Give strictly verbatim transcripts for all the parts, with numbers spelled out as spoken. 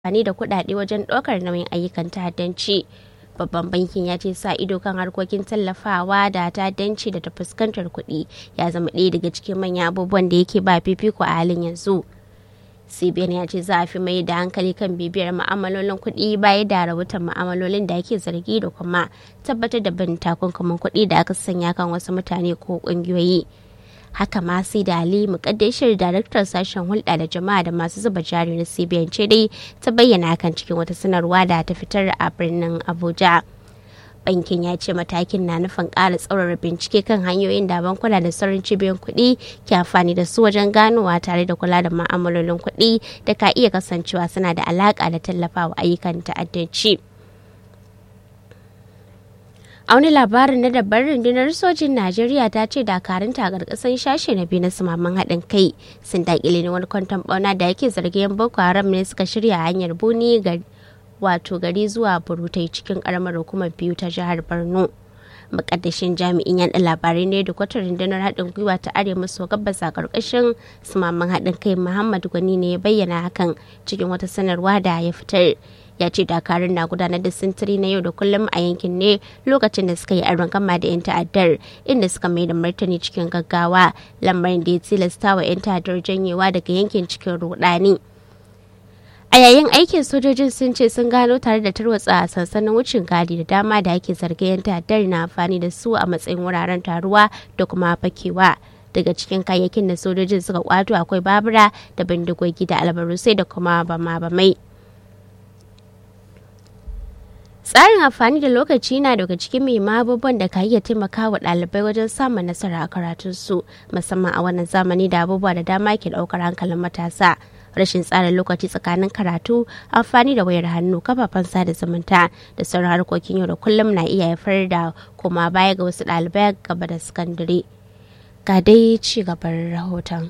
amfani da kuɗaɗe wajen ɗaukar nauyin ayyukan ta'addanci. Babban bankin ya ce sa ido kan harkokin tallafawa da ta'addanci da ta fuskantar kuɗi ya zama ɗaya daga cikin manyan abubuwan da yake ba fifiko a halin yanzu. C B N ya ce za a fi mai da hankali kan bibiyar ma'amalolin kuɗi baya da rahoton ma'amalolin da ake zargi da kuma tabbatar da bin takunkumin kuɗi da aka sanya kan wasu mutane ko ƙungiyoyi. Haka ma sai da Ali mukaddashir daraktar sashen hulɗa da jama'a da masu zuba jari na C B N ce dai ta bayyana hakan cikin wata sanarwa da ta fitar a birnin Abuja. Bankin ya ce matakin na nufin ƙara tsaurara bincike kan hanyoyin da bankuna da sauran cibiyoyin kuɗi ke amfani da su wajen ganowa tare da kula da ma'amalolin kuɗi da ka iya kasancewa suna da alaƙa da tallafawa ayyukan ta'addanci. A wani labarin na daban rundunar sojin Najeriya ta ce dakarunta a ƙarƙashin sashe na biyu na sumaman haɗin kai sun daƙile wani kwanton ɓauna da yake zargin Boko Haram ne suka shirya hanyar Buni ga wato gari zuwa Burutai cikin ƙaramar hukumar biyu ta jihar Borno. Mukaddashin jami'in yaɗa labarai ne da kwatar rundunar haɗin gwiwa ta arewa maso gabas a ƙarƙashin sumaman haɗin kai Muhammad Gwani ne ya bayyana hakan cikin wata sanarwa da ya fitar. Ya ce dakarun na gudanar da sintiri na yau da kullum a yankin ne lokacin da suka yi aron gama da 'yan ta'addar inda suka mai da martani cikin gaggawa lamarin da ya tilasta wa 'yan ta'addar janyewa daga yankin cikin rudani. A yayin aikin sojojin sun ce sun gano tare da tarwatsa sansanin wucin gadi da dama da ake zargin 'yan ta'addar na amfani da su a matsayin wuraren taruwa da kuma fakewa. Daga cikin kayayyakin da sojojin suka kwato akwai babura da bindigogi da albarusai da kuma bama-bamai. Tsarin amfani da lokaci na daga cikin muhimman abubuwan da ka iya taimaka wa ɗalibai wajen samun nasara a karatunsu, musamman a wannan zamani da abubuwa da dama ke ɗaukar hankalin matasa. Rashin tsara lokaci tsakanin karatu, amfani da wayar hannu, kafafen sada zumunta da sauran harkokin yau da kullum na iya haifar da koma baya ga wasu ɗalibai gaba da sakandare. Ga dai ci gaban rahoton.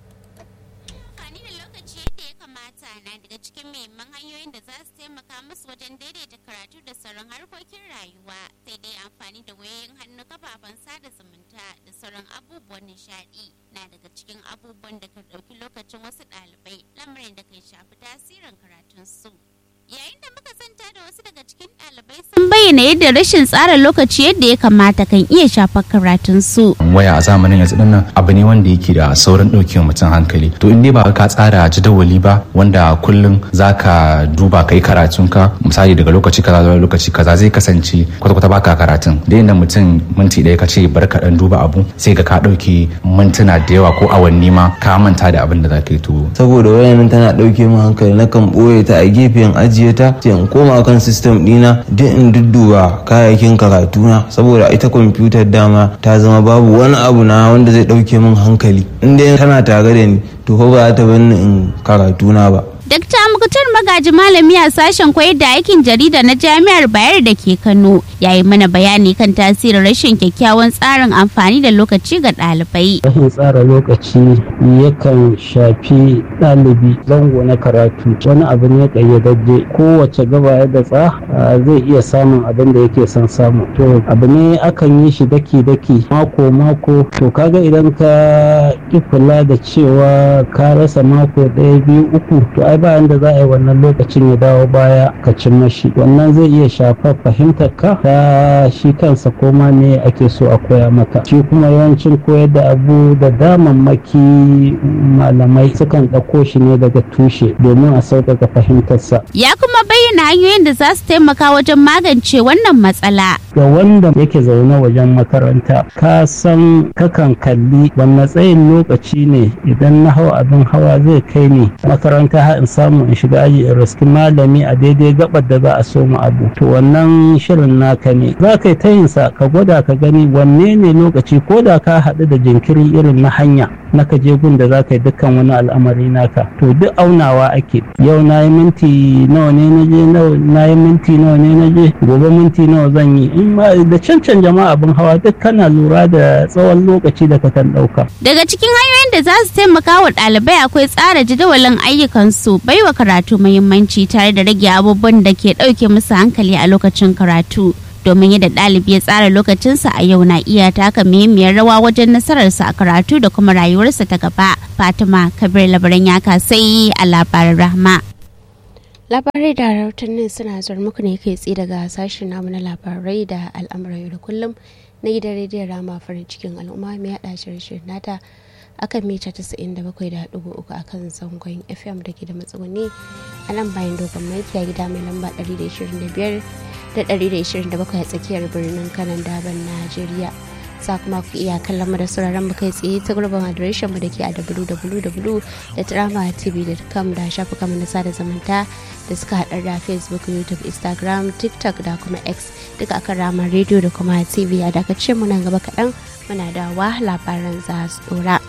Wajen daidaita karatu da sauran harkokin rayuwa sai dai amfani da wayoyin hannu kafafen sada zumunta da sauran abubuwan nishadi na daga cikin abubuwan da kan ɗauki lokacin wasu ɗalibai lamarin da kan shafi tasirin karatunsu. Yayin da muka santa da wasu daga cikin ɗalibai sun bayyana yadda rashin tsara lokaci yadda ya kamata kan iya shafar karatunsu. Waya a zamanin yanzu din nan abu ne wanda yake da saurin ɗaukewa mutum hankali. To in dai ba ka tsara jadawali ba wanda kullum zaka duba kai karatunka misali daga lokaci kaza zuwa lokaci kaza zai kasance kwata-kwata baka karatun. Da inda mutum minti ɗaya ka ce bar ka ɗan duba abu sai ga ka ɗauke mintuna da yawa ko awanni ma ka manta da abin da za ka yi to. Saboda wayan tana ɗauke min hankali nakan ɓoye ta a gefen ajiye ta sai in koma kan system dina duk in dudduba kayayyakin karatuna saboda ita kwamfutar dama ta zama babu wani abu na wanda zai dauke min hankali in dai tana tare da ni to ko ba ta bani in karatuna ba. Dakta Muktar Magaji malami a sashen koyar da aikin jarida na Jami'ar Bayero da ke Kano ya yi mana bayani kan tasirin rashin kyakkyawan tsarin amfani da lokaci ga ɗalibai. Rashin tsara lokaci yakan shafi ɗalibi zango na karatu wani abu ne ƙayyadajje kowace gaba ya datsa zai iya samun abin da yake son samu. To abu ne akan yi shi daki-daki mako-mako to kaga idan ka ƙi kula da cewa ka rasa mako ɗaya biyu uku to ai bayan da za a yi wannan lokacin ya dawo baya ka cimma shi wannan zai iya shafar fahimtar ka ta shi kansa ko ma me ake so a koya maka shi kuma yawancin koyar da abu da damammaki malamai sukan ɗauko shi ne daga tushe domin a sauƙaƙa fahimtarsa. Ya kuma bayyana hanyoyin da za su taimaka wajen magance wannan matsala. Ga wanda yake zaune wajen makaranta ka san kakan kalli wanne tsayin lokaci ne idan na hawa abin hawa zai kai ni makaranta har in samu in shiga aji in riski malami a daidai gabar da za a so mu abu to wannan shirin naka ne za ka yi tayinsa ka gwada ka gani wanne ne lokaci ko da ka haɗu da jinkiri irin na hanya na ka je gun da za ka yi dukkan wani al'amari naka to duk aunawa ake yau na yi minti nawa ne na je na yi minti nawa ne na je gobe minti nawa zan yi in ma da cancan jama'a abin hawa duk kana lura da tsawon lokaci da ka kan ɗauka. Daga cikin hanyoyin da za su taimaka wa ɗalibai akwai tsara jadawalin ayyukansu baiwa karatu muhimmanci tare da rage abubuwan da ke ɗauke musu hankali a lokacin karatu. Domin yadda ɗalibi ya tsara lokacinsa a yau na iya taka muhimmiyar rawa wajen nasararsa a karatu da kuma rayuwarsa ta gaba. Fatima Kabir Labaran ya kasai a labarin Rahma. labarai da rahotannin suna zuwa muku ne kai tsaye daga sashen namu na labarai da al'amuran yau da kullum na gidan rediyon rama farin cikin al'umma mai haɗa shirin nata akan mita tasa'in da bakwai da ɗigo uku akan zangon fm da ke da matsuguni a nan bayan dogon maiki a gida mai lamba ɗari da ishirin da biyar da ɗari da ishirin da bakwai a tsakiyar birnin kanan daban najeriya. Za kuma ku iya kallon mu da sauraron mu kai tsaye ta gurbin adireshin mu da ke a w w w dot rama t v dot com da shafukan mu na sada zumunta da suka haɗar da facebook, youtube, instagram, tiktok da kuma x duka akan rama radio da kuma tv. A dakacin mu nan gaba kaɗan muna da wa labaran za su ɗora.